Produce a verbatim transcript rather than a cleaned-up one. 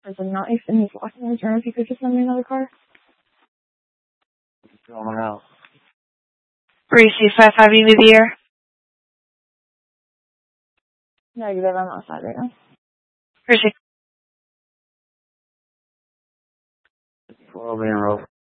There's a knife and he's locking his room. If you could just send me another car. Going out. Reese, five five, you need the air? Negative, I'm outside right now. Reese. twelve in row.